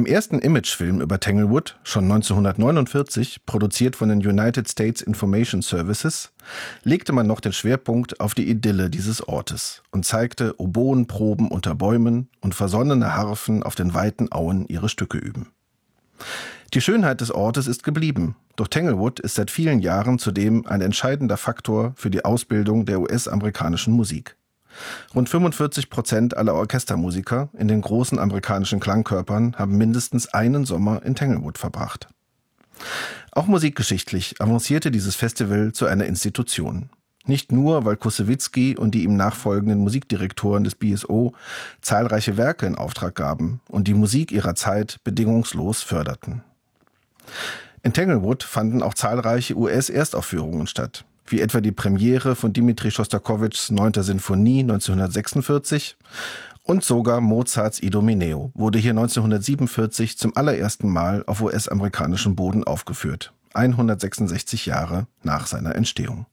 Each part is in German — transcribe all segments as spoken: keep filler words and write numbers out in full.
Im ersten Imagefilm über Tanglewood, schon neunzehnhundertneunundvierzig, produziert von den United States Information Services, legte man noch den Schwerpunkt auf die Idylle dieses Ortes und zeigte Oboenproben unter Bäumen und versonnene Harfen auf den weiten Auen ihre Stücke üben. Die Schönheit des Ortes ist geblieben, doch Tanglewood ist seit vielen Jahren zudem ein entscheidender Faktor für die Ausbildung der U S-amerikanischen Musik. Rund fünfundvierzig Prozent aller Orchestermusiker in den großen amerikanischen Klangkörpern haben mindestens einen Sommer in Tanglewood verbracht. Auch musikgeschichtlich avancierte dieses Festival zu einer Institution. Nicht nur, weil Kusewitzki und die ihm nachfolgenden Musikdirektoren des B S O zahlreiche Werke in Auftrag gaben und die Musik ihrer Zeit bedingungslos förderten. In Tanglewood fanden auch zahlreiche U S-Erstaufführungen statt, wie etwa die Premiere von Dmitri Schostakowitschs neunter Sinfonie neunzehnhundertsechsundvierzig und sogar Mozarts Idomeneo wurde hier neunzehnhundertsiebenundvierzig zum allerersten Mal auf U S-amerikanischem Boden aufgeführt, hundertsechsundsechzig Jahre nach seiner Entstehung.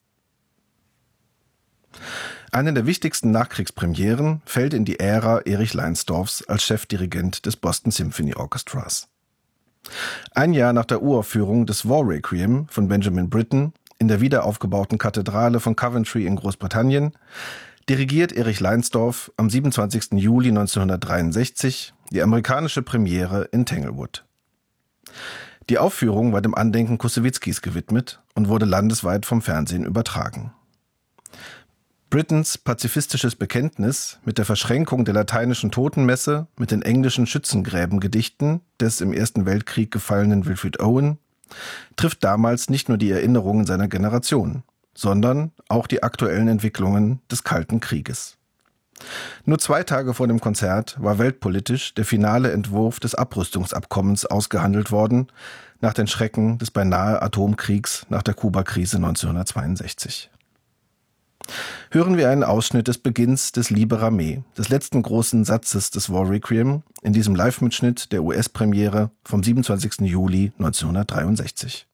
Eine der wichtigsten Nachkriegspremieren fällt in die Ära Erich Leinsdorfs als Chefdirigent des Boston Symphony Orchestras. Ein Jahr nach der Uraufführung des War Requiem von Benjamin Britten in der wiederaufgebauten Kathedrale von Coventry in Großbritannien dirigiert Erich Leinsdorf am siebenundzwanzigsten Juli neunzehnhundertdreiundsechzig die amerikanische Premiere in Tanglewood. Die Aufführung war dem Andenken Kusewitzkis gewidmet und wurde landesweit vom Fernsehen übertragen. Brittens pazifistisches Bekenntnis mit der Verschränkung der lateinischen Totenmesse mit den englischen Schützengräbengedichten des im Ersten Weltkrieg gefallenen Wilfred Owen trifft damals nicht nur die Erinnerungen seiner Generation, sondern auch die aktuellen Entwicklungen des Kalten Krieges. Nur zwei Tage vor dem Konzert war weltpolitisch der finale Entwurf des Abrüstungsabkommens ausgehandelt worden, nach den Schrecken des beinahe Atomkriegs nach der Kubakrise neunzehnhundertzweiundsechzig. Hören wir einen Ausschnitt des Beginns des Libera Me, des letzten großen Satzes des War Requiem, in diesem Live-Mitschnitt der U S-Premiere vom siebenundzwanzigsten Juli neunzehnhundertdreiundsechzig.